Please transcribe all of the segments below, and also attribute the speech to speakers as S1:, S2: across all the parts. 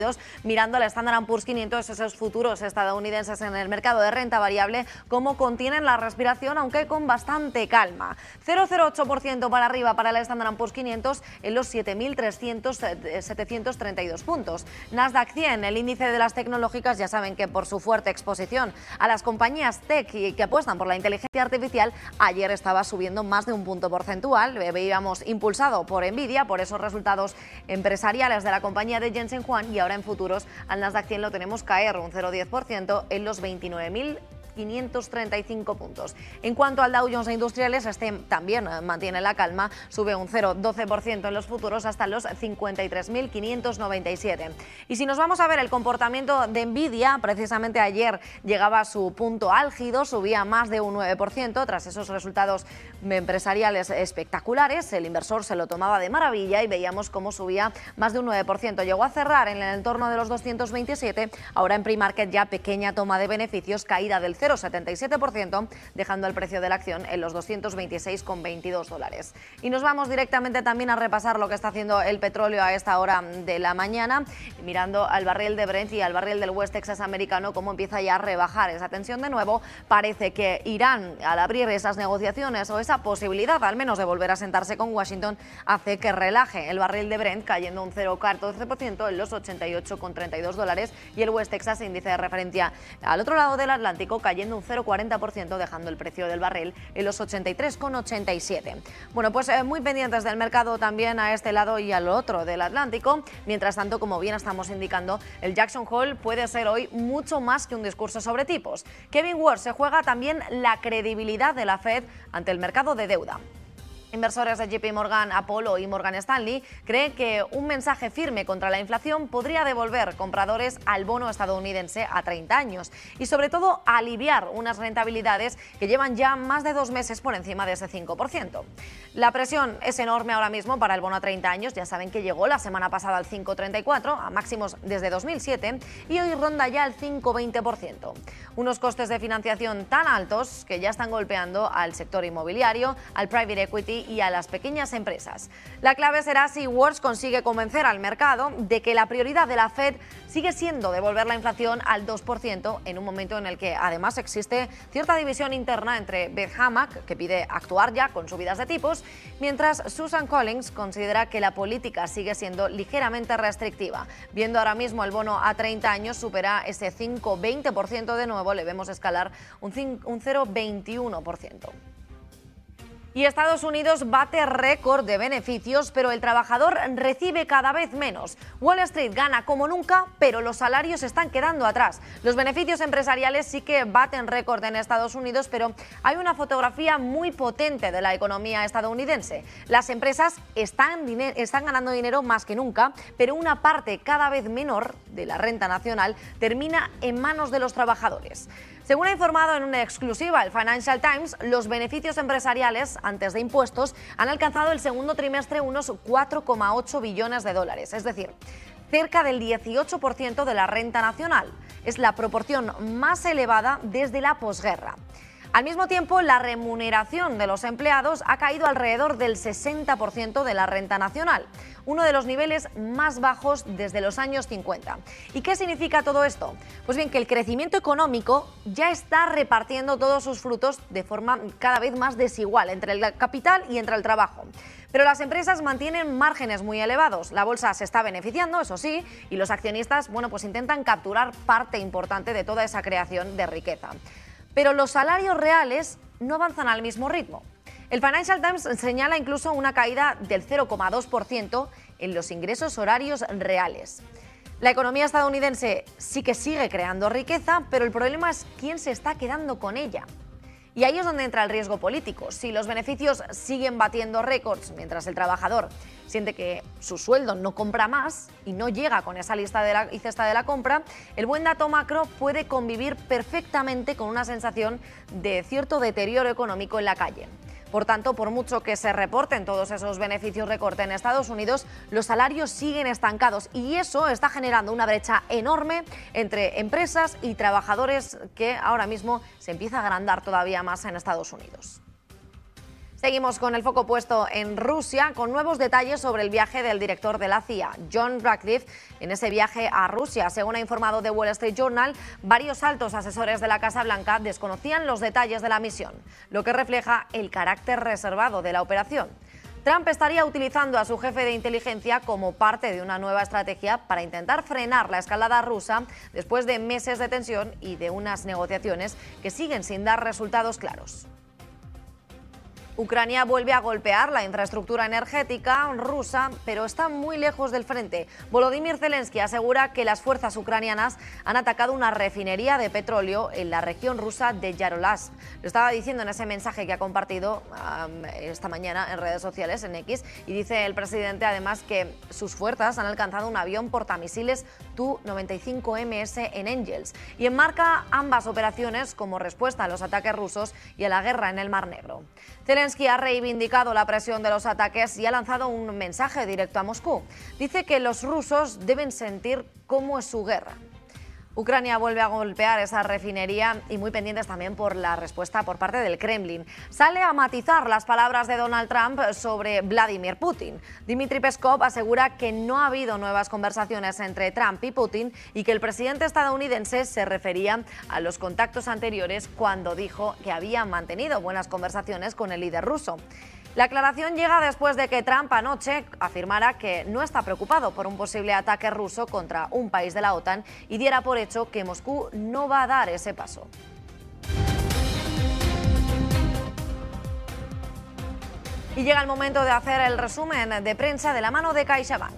S1: mirando al Standard & Poor's 500, esos futuros estadounidenses en el mercado de renta variable, cómo contienen la respiración, aunque con bastante calma. 0,08% para arriba para el Standard & Poor's 500 en los 7.732 puntos. Nasdaq 100, el índice de las tecnológicas, ya saben que por su fuerte exposición a las compañías tech y que apuestan por la inteligencia artificial, ayer estaba subiendo más de un punto porcentual. Veíamos impulsado por Nvidia, por esos resultados empresariales de la compañía de Jensen Huang, y ahora en futuros al Nasdaq 100 lo tenemos caer un 0,10% en los 29.535 puntos. En cuanto al Dow Jones e Industriales, este también mantiene la calma, sube un 0,12% en los futuros hasta los 53.597. Y si nos vamos a ver el comportamiento de Nvidia, precisamente ayer llegaba a su punto álgido, subía más de un 9% tras esos resultados empresariales espectaculares. El inversor se lo tomaba de maravilla y veíamos cómo subía más de un 9%. Llegó a cerrar en el entorno de los 227, ahora en pre-market ya pequeña toma de beneficios, caída del 0,77%, dejando el precio de la acción en los $226,22. Y nos vamos directamente también a repasar lo que está haciendo el petróleo a esta hora de la mañana, mirando al barril de Brent y al barril del West Texas americano, cómo empieza ya a rebajar esa tensión de nuevo. Parece que Irán, al abrir esas negociaciones o esa posibilidad al menos de volver a sentarse con Washington, hace que relaje el barril de Brent, cayendo un 0,14% en los $82,32, y el West Texas, índice de referencia al otro lado del Atlántico, cayendo un 0,40%, dejando el precio del barril en los 83,87. Bueno, pues muy pendientes del mercado también a este lado y al otro del Atlántico. Mientras tanto, como bien estamos indicando, el Jackson Hole puede ser hoy mucho más que un discurso sobre tipos. Kevin Ward se juega también la credibilidad de la Fed ante el mercado de deuda. Inversores de JP Morgan, Apollo y Morgan Stanley creen que un mensaje firme contra la inflación podría devolver compradores al bono estadounidense a 30 años y sobre todo aliviar unas rentabilidades que llevan ya más de 2 meses por encima de ese 5%. La presión es enorme ahora mismo para el bono a 30 años, ya saben que llegó la semana pasada al 5,34, a máximos desde 2007, y hoy ronda ya el 5,20%. Unos costes de financiación tan altos que ya están golpeando al sector inmobiliario, al private equity y a las pequeñas empresas. La clave será si Ward consigue convencer al mercado de que la prioridad de la Fed sigue siendo devolver la inflación al 2%, en un momento en el que además existe cierta división interna entre Beth Hammack, que pide actuar ya con subidas de tipos, mientras Susan Collins considera que la política sigue siendo ligeramente restrictiva. Viendo ahora mismo el bono a 30 años supera ese 5,20% de nuevo, le vemos escalar un 0,21%. Y Estados Unidos bate récord de beneficios, pero el trabajador recibe cada vez menos. Wall Street gana como nunca, pero los salarios están quedando atrás. Los beneficios empresariales sí que baten récord en Estados Unidos, pero hay una fotografía muy potente de la economía estadounidense. Las empresas están ganando dinero más que nunca, pero una parte cada vez menor de la renta nacional termina en manos de los trabajadores. Según ha informado en una exclusiva el Financial Times, los beneficios empresariales antes de impuestos han alcanzado el segundo trimestre unos 4,8 billones de dólares, es decir, cerca del 18% de la renta nacional. Es la proporción más elevada desde la posguerra. Al mismo tiempo, la remuneración de los empleados ha caído alrededor del 60% de la renta nacional, uno de los niveles más bajos desde los años 50. ¿Y qué significa todo esto? Pues bien, que el crecimiento económico ya está repartiendo todos sus frutos de forma cada vez más desigual entre el capital y entre el trabajo. Pero las empresas mantienen márgenes muy elevados. La bolsa se está beneficiando, eso sí, y los accionistas, pues intentan capturar parte importante de toda esa creación de riqueza. Pero los salarios reales no avanzan al mismo ritmo. El Financial Times señala incluso una caída del 0,2% en los ingresos horarios reales. La economía estadounidense sí que sigue creando riqueza, pero el problema es quién se está quedando con ella. Y ahí es donde entra el riesgo político. Si los beneficios siguen batiendo récords mientras el trabajador siente que su sueldo no compra más y no llega con esa lista y cesta de la compra, el buen dato macro puede convivir perfectamente con una sensación de cierto deterioro económico en la calle. Por tanto, por mucho que se reporten todos esos beneficios recorte en Estados Unidos, los salarios siguen estancados y eso está generando una brecha enorme entre empresas y trabajadores que ahora mismo se empieza a agrandar todavía más en Estados Unidos. Seguimos con el foco puesto en Rusia, con nuevos detalles sobre el viaje del director de la CIA, John Ratcliffe, en ese viaje a Rusia. Según ha informado The Wall Street Journal, varios altos asesores de la Casa Blanca desconocían los detalles de la misión, lo que refleja el carácter reservado de la operación. Trump estaría utilizando a su jefe de inteligencia como parte de una nueva estrategia para intentar frenar la escalada rusa después de meses de tensión y de unas negociaciones que siguen sin dar resultados claros. Ucrania vuelve a golpear la infraestructura energética rusa, pero está muy lejos del frente. Volodymyr Zelensky asegura que las fuerzas ucranianas han atacado una refinería de petróleo en la región rusa de Yaroslavl. Lo estaba diciendo en ese mensaje que ha compartido esta mañana en redes sociales, en X, y dice el presidente además que sus fuerzas han alcanzado un avión portamisiles Tu-95MS en Engels y enmarca ambas operaciones como respuesta a los ataques rusos y a la guerra en el Mar Negro. Zelensky ha reivindicado la presión de los ataques y ha lanzado un mensaje directo a Moscú. Dice que los rusos deben sentir cómo es su guerra. Ucrania vuelve a golpear esa refinería y muy pendientes también por la respuesta por parte del Kremlin. Sale a matizar las palabras de Donald Trump sobre Vladimir Putin. Dmitry Peskov asegura que no ha habido nuevas conversaciones entre Trump y Putin y que el presidente estadounidense se refería a los contactos anteriores cuando dijo que había mantenido buenas conversaciones con el líder ruso. La aclaración llega después de que Trump anoche afirmara que no está preocupado por un posible ataque ruso contra un país de la OTAN y diera por hecho que Moscú no va a dar ese paso. Y llega el momento de hacer el resumen de prensa de la mano de CaixaBank.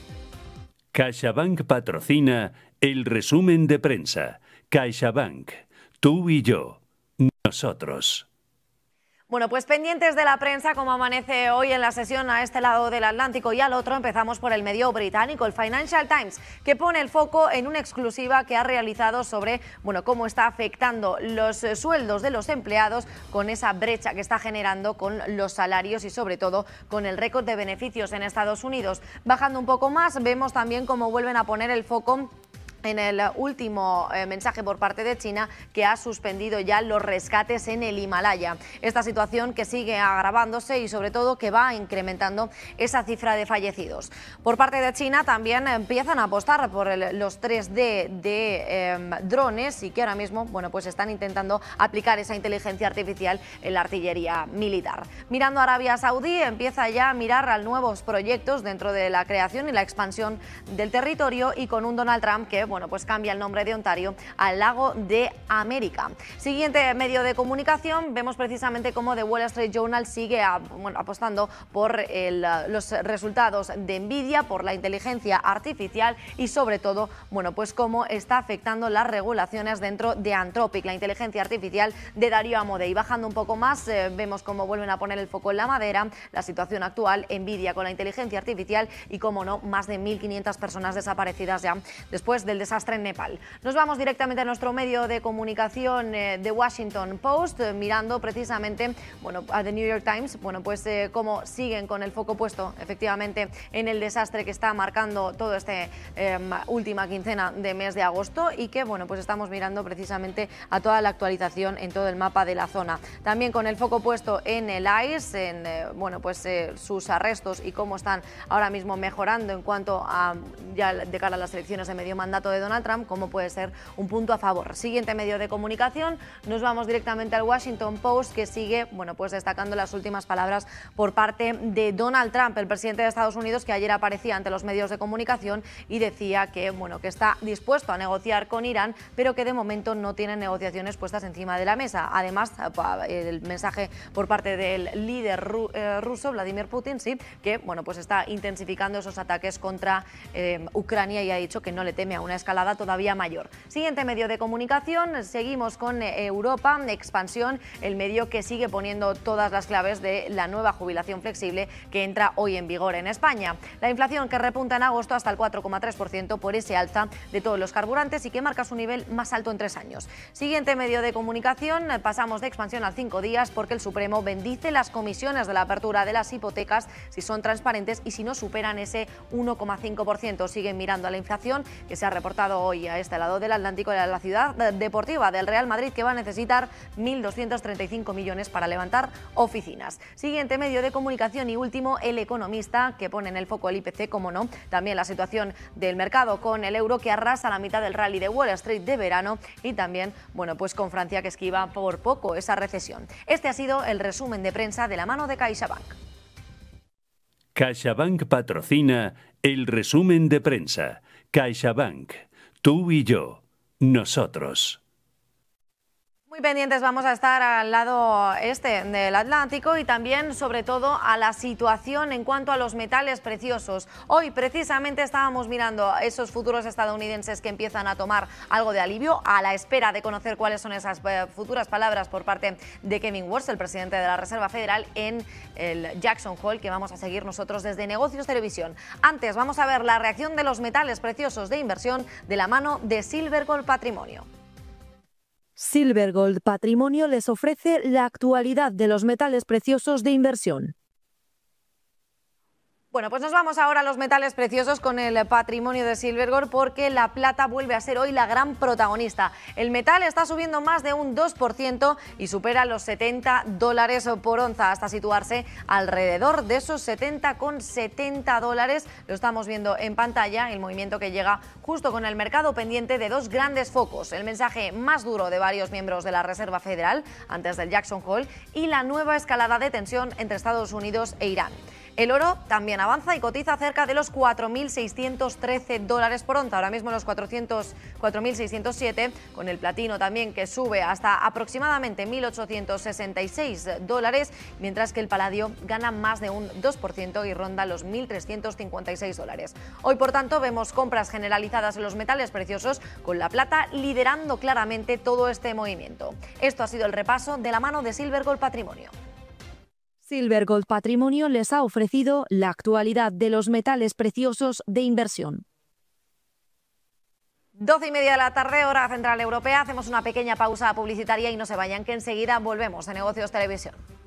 S2: CaixaBank patrocina el resumen de prensa. CaixaBank, tú y yo, nosotros.
S1: Bueno, pues pendientes de la prensa, como amanece hoy en la sesión a este lado del Atlántico y al otro, empezamos por el medio británico, el Financial Times, que pone el foco en una exclusiva que ha realizado sobre cómo está afectando los sueldos de los empleados con esa brecha que está generando con los salarios y sobre todo con el récord de beneficios en Estados Unidos. Bajando un poco más, vemos también cómo vuelven a poner el foco en el último mensaje por parte de China, que ha suspendido ya los rescates en el Himalaya. Esta situación que sigue agravándose y sobre todo que va incrementando esa cifra de fallecidos. Por parte de China también empiezan a apostar por los 3D de drones y que ahora mismo pues están intentando aplicar esa inteligencia artificial en la artillería militar. Mirando a Arabia Saudí, empieza ya a mirar a nuevos proyectos dentro de la creación y la expansión del territorio y con un Donald Trump que pues cambia el nombre de Ontario al Lago de América. Siguiente medio de comunicación, vemos precisamente cómo The Wall Street Journal sigue apostando por los resultados de Nvidia, por la inteligencia artificial y sobre todo, pues cómo está afectando las regulaciones dentro de Anthropic, la inteligencia artificial de Darío Amodei. Bajando un poco más, vemos cómo vuelven a poner el foco en la madera, la situación actual, Nvidia con la inteligencia artificial y, cómo no, más de 1.500 personas desaparecidas ya después del desastre en Nepal. Nos vamos directamente a nuestro medio de comunicación The Washington Post, mirando precisamente a The New York Times, pues cómo siguen con el foco puesto efectivamente en el desastre que está marcando todo este última quincena de mes de agosto y que pues estamos mirando precisamente a toda la actualización en todo el mapa de la zona. También con el foco puesto en el ICE, en sus arrestos y cómo están ahora mismo mejorando en cuanto a ya de cara a las elecciones de medio mandato de Donald Trump, como puede ser un punto a favor. Siguiente medio de comunicación, nos vamos directamente al Washington Post, que sigue pues destacando las últimas palabras por parte de Donald Trump, el presidente de Estados Unidos, que ayer aparecía ante los medios de comunicación y decía que que está dispuesto a negociar con Irán, pero que de momento no tienen negociaciones puestas encima de la mesa. Además, el mensaje por parte del líder ruso, Vladimir Putin, sí, que pues está intensificando esos ataques contra Ucrania y ha dicho que no le teme a una escalada todavía mayor. Siguiente medio de comunicación, seguimos con Europa, expansión, el medio que sigue poniendo todas las claves de la nueva jubilación flexible que entra hoy en vigor en España. La inflación que repunta en agosto hasta el 4,3% por ese alza de todos los carburantes y que marca su nivel más alto en 3 años. Siguiente medio de comunicación, pasamos de expansión al 5 días porque el Supremo bendice las comisiones de la apertura de las hipotecas si son transparentes y si no superan ese 1,5%. Siguen mirando a la inflación que se ha aportado hoy a este lado del Atlántico la ciudad deportiva del Real Madrid, que va a necesitar 1.235 millones para levantar oficinas. Siguiente medio de comunicación y último, El Economista, que pone en el foco el IPC, como no, también la situación del mercado con el euro que arrasa la mitad del rally de Wall Street de verano y también, bueno, pues con Francia que esquiva por poco esa recesión. Este ha sido el resumen de prensa de la mano de CaixaBank.
S2: CaixaBank patrocina el resumen de prensa. CaixaBank, tú y yo, nosotros.
S1: Muy pendientes vamos a estar al lado este del Atlántico y también, sobre todo, a la situación en cuanto a los metales preciosos. Hoy, precisamente, estábamos mirando esos futuros estadounidenses que empiezan a tomar algo de alivio a la espera de conocer cuáles son esas futuras palabras por parte de Kevin Warsh, el presidente de la Reserva Federal, en el Jackson Hole, que vamos a seguir nosotros desde Negocios Televisión. Antes, vamos a ver la reacción de los metales preciosos de inversión de la mano de Silver Gold Patrimonio.
S3: Silver Gold Patrimonio les ofrece la actualidad de los metales preciosos de inversión.
S1: Bueno, pues nos vamos ahora a los metales preciosos con el patrimonio de Silver Gold, porque la plata vuelve a ser hoy la gran protagonista. El metal está subiendo más de un 2% y supera los $70 por onza, hasta situarse alrededor de esos $70,70. Lo estamos viendo en pantalla, el movimiento que llega justo con el mercado pendiente de dos grandes focos: el mensaje más duro de varios miembros de la Reserva Federal antes del Jackson Hole y la nueva escalada de tensión entre Estados Unidos e Irán. El oro también avanza y cotiza cerca de los $4.613 por onza, ahora mismo los 4.607, con el platino también que sube hasta aproximadamente $1.866, mientras que el paladio gana más de un 2% y ronda los $1.356. Hoy, por tanto, vemos compras generalizadas en los metales preciosos, con la plata liderando claramente todo este movimiento. Esto ha sido el repaso de la mano de Silver Gold Patrimonio.
S3: Silver Gold Patrimonio les ha ofrecido la actualidad de los metales preciosos de inversión.
S1: 12:30 de la tarde, hora central europea. Hacemos una pequeña pausa publicitaria y no se vayan, que enseguida volvemos a Negocios Televisión.